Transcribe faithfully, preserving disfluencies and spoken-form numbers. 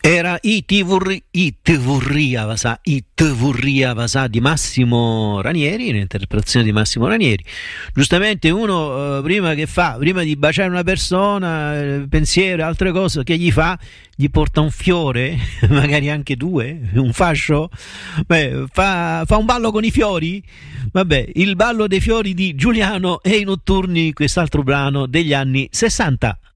Era i Tivurri, i Tivurria Vasà, i Tivurria Vasà di Massimo Ranieri, l'interpretazione di Massimo Ranieri. Giustamente uno eh, prima che fa, prima di baciare una persona, eh, pensiero, altre cose, che gli fa? Gli porta un fiore, magari anche due, un fascio, beh, fa, fa un ballo con i fiori. Vabbè, il ballo dei fiori di Giuliano e i Notturni, quest'altro brano degli anni sessanta.